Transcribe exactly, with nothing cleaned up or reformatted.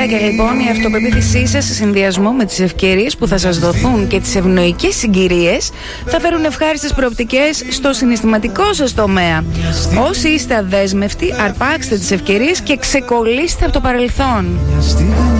φιλαράκια, λοιπόν, η αυτοπεποίθησή σας σε συνδυασμό με τις ευκαιρίες που θα σας δοθούν και τις ευνοϊκές συγκυρίες θα φέρουν ευχάριστες προοπτικές στο συναισθηματικό σας τομέα. Όσοι είστε αδέσμευτοι, αρπάξτε τις ευκαιρίες και ξεκολλήστε από το παρελθόν.